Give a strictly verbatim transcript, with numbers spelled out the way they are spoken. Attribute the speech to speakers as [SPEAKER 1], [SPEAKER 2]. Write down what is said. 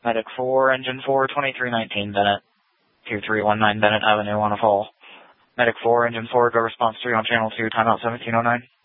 [SPEAKER 1] Medic four, Engine four, twenty-three nineteen Bennett. two three one nine Bennett Avenue on a fall. Medic four, Engine four, go response three on channel two, timeout seventeen oh nine.